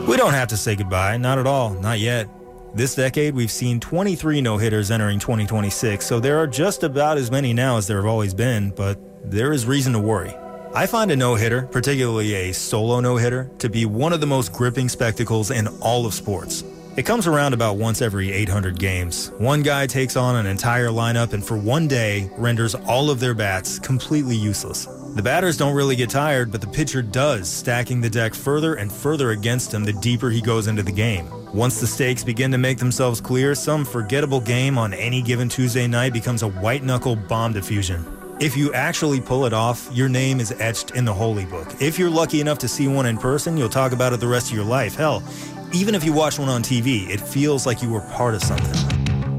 We don't have to say goodbye, not at all, not yet. This decade, we've seen 23 no-hitters entering 2026, so there are just about as many now as there have always been, but there is reason to worry. I find a no-hitter, particularly a solo no-hitter, to be one of the most gripping spectacles in all of sports. It comes around about once every 800 games. One guy takes on an entire lineup and for one day renders all of their bats completely useless. The batters don't really get tired, but the pitcher does, stacking the deck further and further against him the deeper he goes into the game. Once the stakes begin to make themselves clear, some forgettable game on any given Tuesday night becomes a white-knuckle bomb diffusion. If you actually pull it off, your name is etched in the holy book. If you're lucky enough to see one in person, you'll talk about it the rest of your life. Hell, even if you watch one on TV, it feels like you were part of something.